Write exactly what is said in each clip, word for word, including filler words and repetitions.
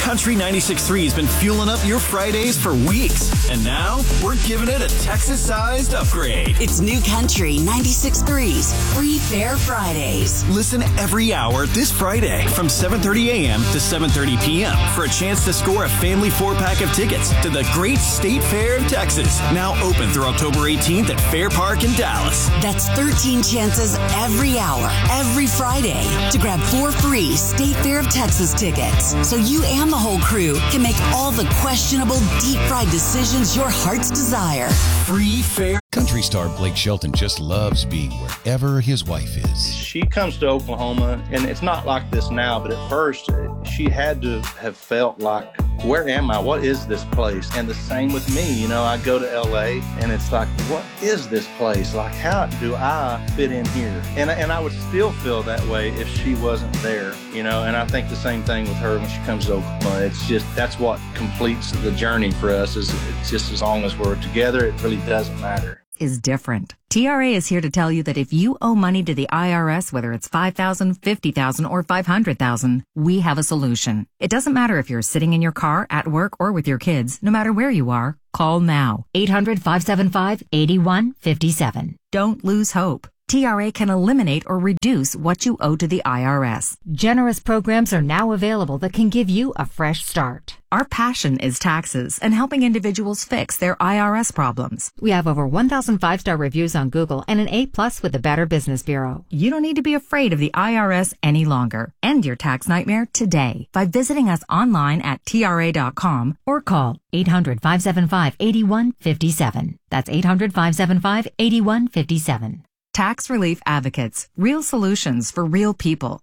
Country ninety-six point three has been fueling up your Fridays for weeks. And now, we're giving it a Texas-sized upgrade. It's New Country ninety-six point three's Free Fair Fridays. Listen every hour this Friday from seven thirty a.m. to seven thirty p.m. for a chance to score a family four-pack of tickets to the Great State Fair of Texas. Now open through October eighteenth at Fair Park in Dallas. That's thirteen chances every hour, every Friday, to grab four free State Fair of Texas tickets. So you and the whole crew can make all the questionable, deep-fried decisions your heart's desire. Free Fair. Country star Blake Shelton just loves being wherever his wife is. She comes to Oklahoma, and it's not like this now, but at first she had to have felt like, where am I? What is this place? And the same with me. You know, I go to L A, and it's like, what is this place? Like, how do I fit in here? And, and I would still feel that way if she wasn't there, you know, and I think the same thing with her when she comes to Oklahoma. It's just, that's what completes the journey for us, is it's just as long as we're together, it really doesn't matter. Is different. T R A is here to tell you that if you owe money to the I R S, whether it's five thousand dollars, fifty thousand dollars, or five hundred thousand dollars, we have a solution. It doesn't matter if you're sitting in your car, at work, or with your kids. No matter where you are, call now. eight hundred, five seven five, eight one five seven. Don't lose hope. T R A can eliminate or reduce what you owe to the I R S. Generous programs are now available that can give you a fresh start. Our passion is taxes and helping individuals fix their I R S problems. We have over one thousand five-star reviews on Google and an A plus with the Better Business Bureau. You don't need to be afraid of the I R S any longer. End your tax nightmare today by visiting us online at T R A dot com or call eight hundred, five seven five, eight one five seven. That's eight hundred, five seven five, eight one five seven. Tax Relief Advocates. Real solutions for real people.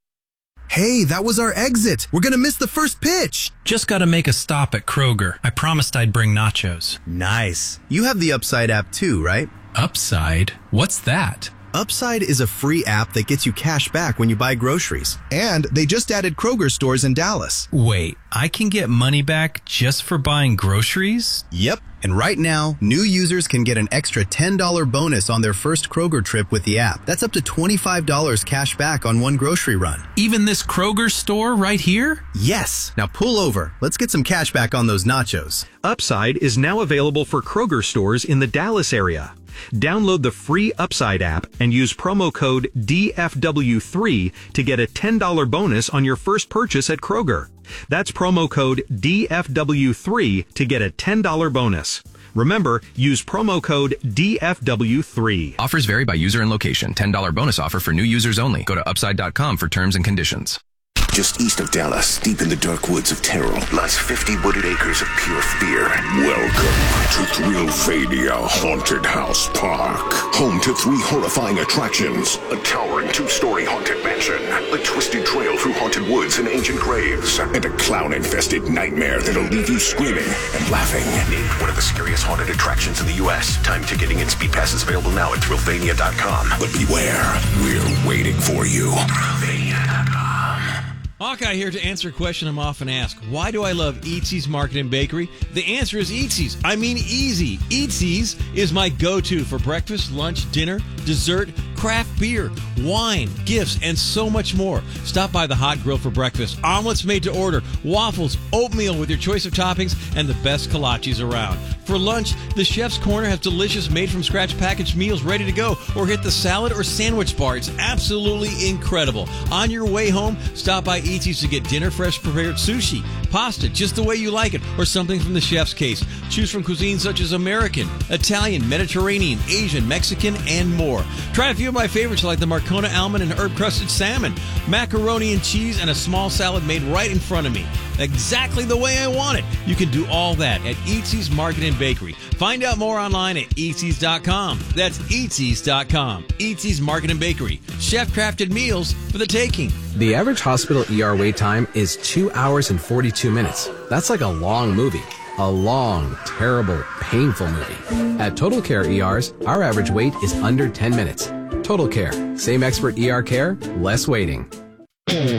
Hey, that was our exit. We're gonna miss the first pitch. Just gotta make a stop at Kroger. I promised I'd bring nachos. Nice. You have the Upside app too, right? Upside? What's that? Upside is a free app that gets you cash back when you buy groceries. And they just added Kroger stores in Dallas. Wait, I can get money back just for buying groceries? Yep. And right now, new users can get an extra ten dollars bonus on their first Kroger trip with the app. That's up to twenty-five dollars cash back on one grocery run. Even this Kroger store right here? Yes. Now pull over. Let's get some cash back on those nachos. Upside is now available for Kroger stores in the Dallas area. Download the free Upside app and use promo code D F W three to get a ten dollars bonus on your first purchase at Kroger. That's promo code D F W three to get a ten dollars bonus. Remember, use promo code D F W three. Offers vary by user and location. ten dollars bonus offer for new users only. Go to upside dot com for terms and conditions. Just east of Dallas, deep in the dark woods of Terrell, lies fifty wooded acres of pure fear. Welcome to Thrillvania Haunted House Park. Home to three horrifying attractions. A towering two-story haunted mansion. A twisted trail through haunted woods and ancient graves. And a clown-infested nightmare that'll leave you screaming and laughing. Named one of the scariest haunted attractions in the U S Time ticketing and speed passes available now at Thrillvania dot com. But beware, we're waiting for you. Thrillvania dot com. Hawkeye here to answer a question I'm often asked. Why do I love Eatsy's Market and Bakery? The answer is Eatsy's. I mean easy. Eatsy's is my go-to for breakfast, lunch, dinner, dessert, craft beer, wine, gifts, and so much more. Stop by the Hot Grill for breakfast. Omelets made to order, waffles, oatmeal with your choice of toppings, and the best kolaches around. For lunch, the Chef's Corner has delicious made-from-scratch packaged meals ready to go, or hit the salad or sandwich bar. It's absolutely incredible. On your way home, stop by Eatsy's to get dinner fresh prepared sushi, pasta just the way you like it, or something from the chef's case. Choose from cuisines such as American, Italian, Mediterranean, Asian, Mexican, and more. Try a few of my favorites like the Marcona almond and herb-crusted salmon, macaroni and cheese, and a small salad made right in front of me. Exactly the way I want it. You can do all that at Eatsy's Market and Bakery. Find out more online at Eatsy's dot com. That's Eatsy's dot com. Eatsy's Market and Bakery. Chef-crafted meals for the taking. The average hospital E R wait time is two hours and forty-two minutes. That's like a long movie. A long, terrible, painful movie. At Total Care E Rs, our average wait is under ten minutes. Total Care. Same expert E R care, less waiting.